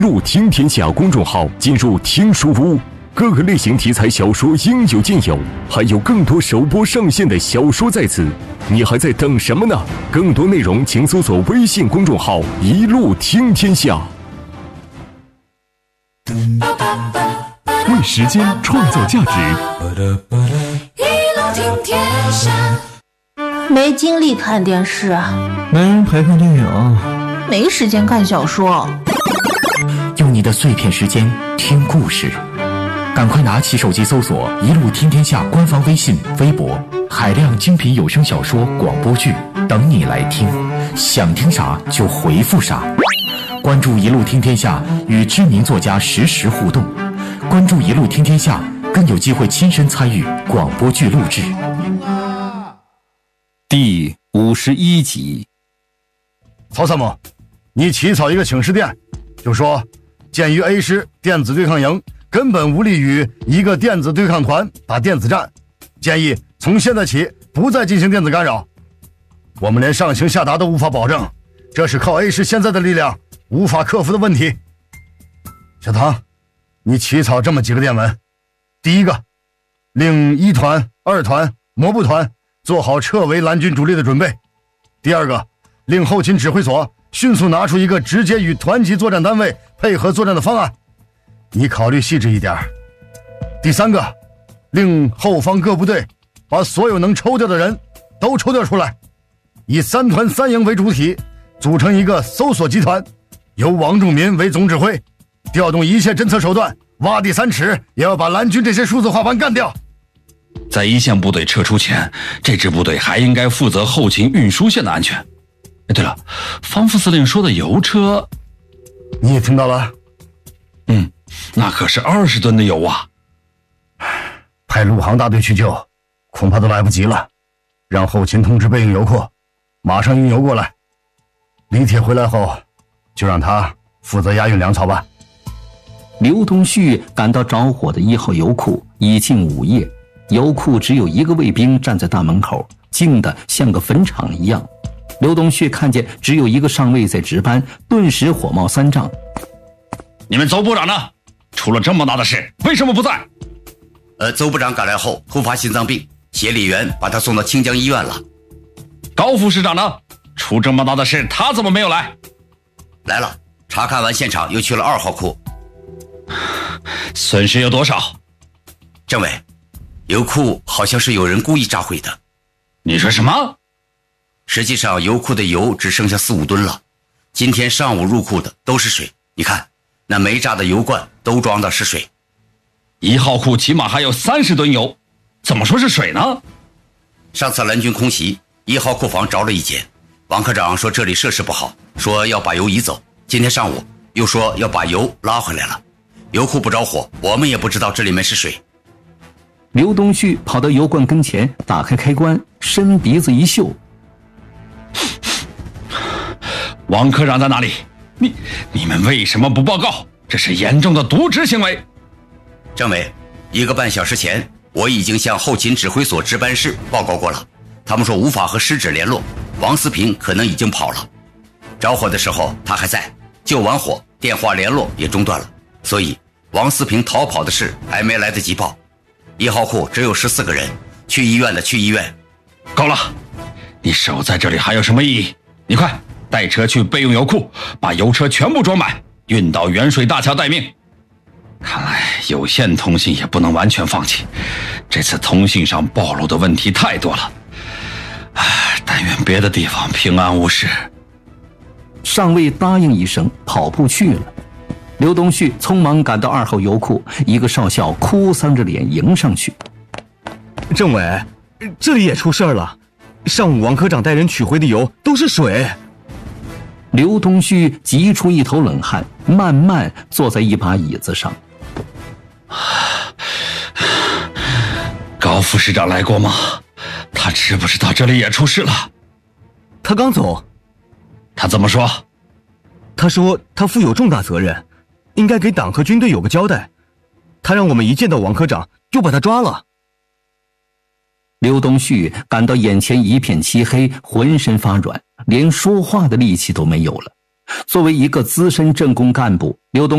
入听天下公众号，进入听书屋，各个类型题材小说应有尽有，还有更多首播上线的小说在此，你还在等什么呢？更多内容请搜索微信公众号“一路听天下”。为时间创造价值， 一路听天下。 没精力看电视啊， 没人陪看电影， 没时间看小说。 用你的碎片时间听故事，赶快拿起手机搜索“一路听天下”官方微信、微博，海量精品有声小说、广播剧等你来听，想听啥就回复啥。关注“一路听天下”，与知名作家实时互动。关注“一路听天下”，更有机会亲身参与广播剧录制。 第51集。 曹参谋，你起草一个请示电，就说鉴于 A 师电子对抗营根本无力与一个电子对抗团打电子战，建议从现在起不再进行电子干扰。我们连上行下达都无法保证，这是靠 A 师现在的力量无法克服的问题。小唐，你起草这么几个电文。第一个，令1团、2团、摩步团做好撤围蓝军主力的准备。第二个，令后勤指挥所迅速拿出一个直接与团级作战单位配合作战的方案，你考虑细致一点。第三个，令后方各部队把所有能抽调的人都抽调出来，以3团3营为主体，组成一个搜索集团，由王仲民为总指挥，调动一切侦测手段，挖地3尺也要把蓝军这些数字化班干掉。 在一线部队撤出前，这支部队还应该负责后勤运输线的安全。对了，方副司令说的油车你也听到了？ 那可是20吨的油啊。 派陆航大队去救恐怕都来不及了，让后勤通知备用油库，马上运油过来。李铁回来后就让他负责押运粮草吧。 刘东旭赶到着火的1号油库，已近午夜，油库只有1个卫兵站在大门口，静得像个坟场一样。刘东旭看见只有1个上尉在值班，顿时火冒三丈。 你们邹部长呢？出了这么大的事，为什么不在？ 邹部长赶来后突发心脏病，协理员把他送到清江医院了。 高副师长呢？出这么大的事，他怎么没有来？ 来了，查看完现场又去了2号库。 损失有多少？ 政委，油库好像是有人故意炸毁的。 你说什么？ 实际上油库的油只剩下4、5吨了，今天上午入库的都是水，你看那没炸的油罐都装的是水。 1号库起码还有30吨油，怎么说是水呢？ 上次蓝军空袭1号库房着了一间，王科长说这里设施不好，说要把油移走，今天上午又说要把油拉回来了。油库不着火，我们也不知道这里面是水。 刘东旭跑到油罐跟前，打开开关，伸鼻子一嗅。 王科长在哪里？你们为什么不报告？这是严重的渎职行为。 政委，1个半小时前我已经向后勤指挥所值班室报告过了，他们说无法和失指联络，王思平可能已经跑了。着火的时候他还在，救完火电话联络也中断了，所以王思平逃跑的事还没来得及报。1号库只有14个人，去医院的去医院。 够了，你守在这里还有什么意义？你快带车去备用油库，把油车全部装满，运到远水大桥待命。看来有线通信也不能完全放弃，这次通信上暴露的问题太多了。但愿别的地方平安无事。 上尉答应一声，跑步去了。刘东旭匆忙赶到2号油库，一个少校哭丧着脸迎上去。 政委，这里也出事了，上午王科长带人取回的油都是水。 刘东旭急出一头冷汗，慢慢坐在一把椅子上。 高副师长来过吗？他知不知道这里也出事了？ 他刚走。 他怎么说？ 他说他负有重大责任，应该给党和军队有个交代。他让我们一见到王科长就把他抓了。 刘东旭感到眼前一片漆黑，浑身发软，连说话的力气都没有了。 作为一个资深政工干部，刘东